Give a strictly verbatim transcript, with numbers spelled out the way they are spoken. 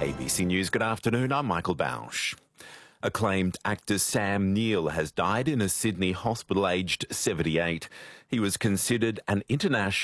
A B C News, good afternoon, I'm Michael Bausch. Acclaimed actor Sam Neill has died in a Sydney hospital aged seventy-eight. He was considered an international